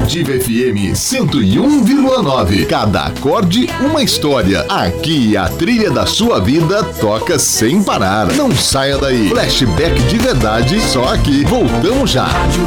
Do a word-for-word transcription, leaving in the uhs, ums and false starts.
Nativa F M cento e um vírgula nove. Cada acorde, uma história. Aqui a trilha da sua vida toca sem parar. Não saia daí. Flashback de verdade, só aqui. Voltamos já. Rádio